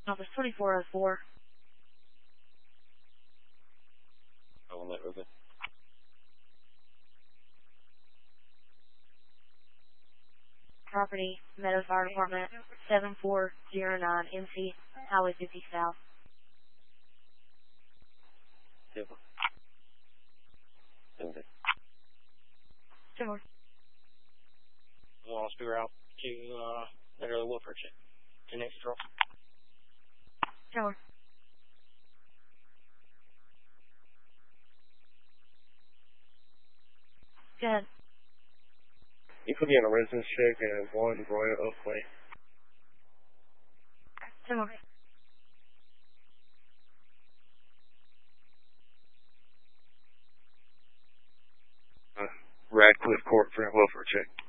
Office 2404. I'll let Ruben. Property, Meadows Fire Department, 7409 MC, Highway 50 South. Super. Okay. Sure. Well, I'll figure out to enter the welfare check. To next draw. Sure. Go ahead. You put me on a residence check at 1 Royal Oakway. Sure. Radcliffe Court for a welfare check.